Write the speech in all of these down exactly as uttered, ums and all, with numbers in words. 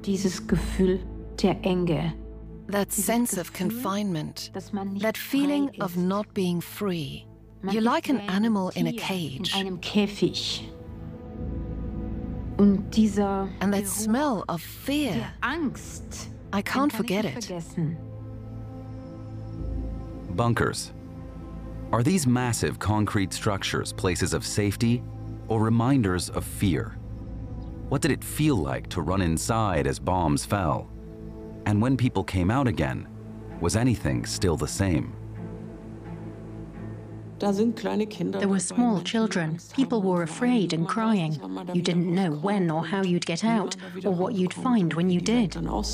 dieses Gefühl der Enge. That sense of confinement, that feeling of not being free. You're like an animal in a cage. In einem Käfig. Und dieser And that smell of fear, der Angst, I can't kann forget ich nicht it. vergessen. Bunkers. Are these massive concrete structures places of safety or reminders of fear? What did it feel like to run inside as bombs fell? And when people came out again, was anything still the same? There were small children. People were afraid and crying. You didn't know when or how you'd get out, or what you'd find when you did.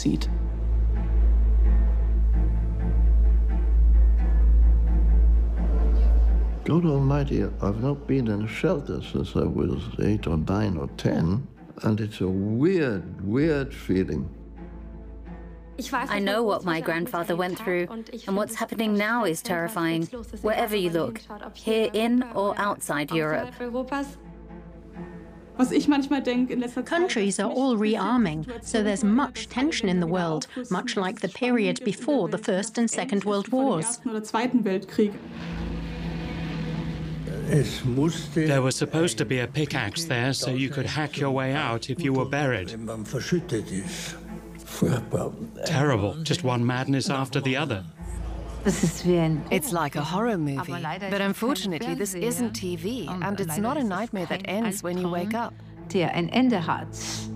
God Almighty, I've not been in a shelter since I was eight or nine or ten, and it's a weird, weird feeling. I know what my grandfather went through, and what's happening now is terrifying, wherever you look, here in or outside Europe. Countries are all rearming, so there's much tension in the world, much like the period before the First and Second World Wars. There was supposed to be a pickaxe there so you could hack your way out if you were buried. Terrible, just one madness after the other. It's like a horror movie, but unfortunately this isn't T V, and it's not a nightmare that ends when you wake up. Der ein Ende hat.